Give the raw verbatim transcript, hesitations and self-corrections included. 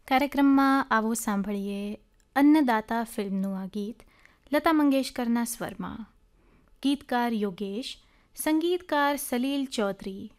કાર્યક્રમમાં આવો સાંભળીએ અન્નદાતા ફિલ્મનું આ ગીત લતા મંગેશકરના સ્વરમાં. ગીતકાર યોગેશ, સંગીતકાર સલીલ ચૌધરી,